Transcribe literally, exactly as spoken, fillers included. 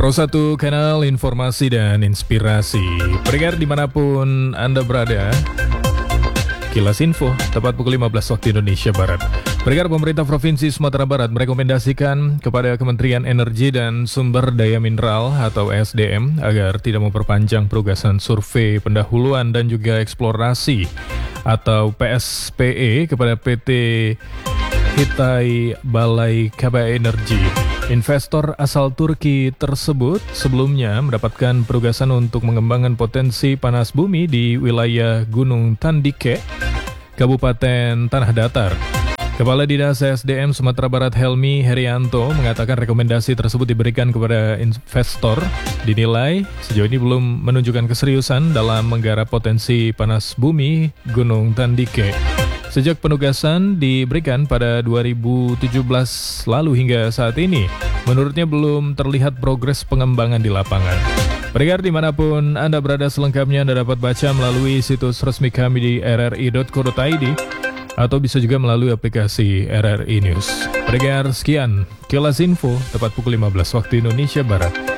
Pro satu kanal informasi dan inspirasi. Pendengar dimanapun Anda berada, Kilas Info, tepat pukul lima belas waktu Indonesia Barat. Pendengar, pemerintah Provinsi Sumatera Barat merekomendasikan kepada Kementerian Energi dan Sumber Daya Mineral atau S D M agar tidak memperpanjang penugasan survei pendahuluan dan juga eksplorasi atau P S P E kepada P T Hitai Balai K B Energi. Investor asal Turki tersebut sebelumnya mendapatkan penugasan untuk mengembangkan potensi panas bumi di wilayah Gunung Tandike, Kabupaten Tanah Datar. Kepala Dinas S D M Sumatera Barat Helmi Herianto mengatakan rekomendasi tersebut diberikan kepada investor dinilai sejauh ini belum menunjukkan keseriusan dalam menggarap potensi panas bumi Gunung Tandike. Sejak penugasan diberikan pada dua ribu tujuh belas lalu hingga saat ini, menurutnya belum terlihat progres pengembangan di lapangan. Pendengar dimanapun Anda berada, selengkapnya Anda dapat baca melalui situs resmi kami di r r i dot co dot i d atau bisa juga melalui aplikasi R R I News. Pendengar, sekian Kilas Info, tepat pukul lima belas waktu Indonesia Barat.